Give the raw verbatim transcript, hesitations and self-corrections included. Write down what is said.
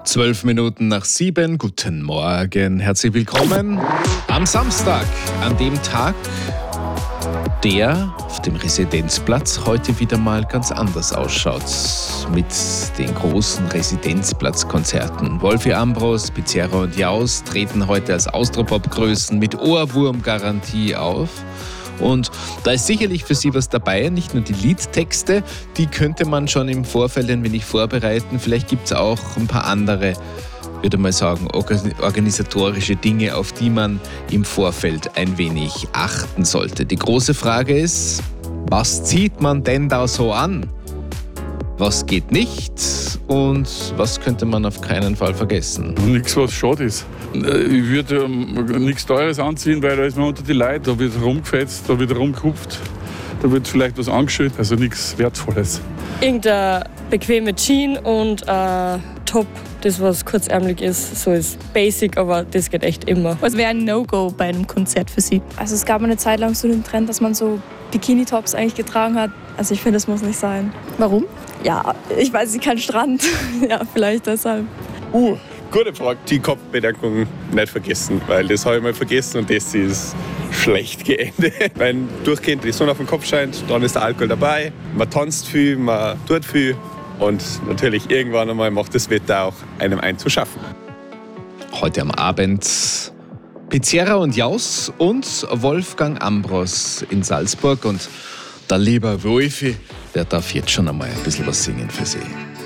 Zwölf Minuten nach sieben, guten Morgen, herzlich willkommen am Samstag, an dem Tag, der auf dem Residenzplatz heute wieder mal ganz anders ausschaut. Mit den großen Residenzplatzkonzerten. Wolfi Ambros, Pizzerra und Jaus treten heute als Austropop-Größen mit Ohrwurm-Garantie auf. Und da ist sicherlich für Sie was dabei, nicht nur die Liedtexte, die könnte man schon im Vorfeld ein wenig vorbereiten. Vielleicht gibt es auch ein paar andere, würde mal sagen, organisatorische Dinge, auf die man im Vorfeld ein wenig achten sollte. Die große Frage ist, was zieht man denn da so an? Was geht nicht und was könnte man auf keinen Fall vergessen? Nichts, was schade ist. Ich würde ähm, nichts Teures anziehen, weil da ist man unter die Leute, da wird rumgefetzt, da wird rumgekupft, da wird vielleicht was angeschüttet, also nichts Wertvolles. Irgendein bequeme Jeans und ein Top, das was kurzärmelig ist, so ist basic, aber das geht echt immer. Was wäre ein No-Go bei einem Konzert für Sie? Also es gab eine Zeit lang so den Trend, dass man so Bikini-Tops eigentlich getragen hat. Also ich finde, das muss nicht sein. Warum? Ja, ich weiß nicht, kein Strand. Ja, vielleicht deshalb. Uh, gute Frage. Die Kopfbedeckung nicht vergessen, weil das habe ich mal vergessen und das ist schlecht geendet. Wenn durchgehend die Sonne auf den Kopf scheint, dann ist der Alkohol dabei. Man tanzt viel, man tut viel und natürlich irgendwann einmal macht das Wetter auch einem einen zu schaffen. Heute am Abend Pizzerra und Jaus und Wolfgang Ambros in Salzburg und der liebe Wolfi, der darf jetzt schon einmal ein bisschen was singen für Sie.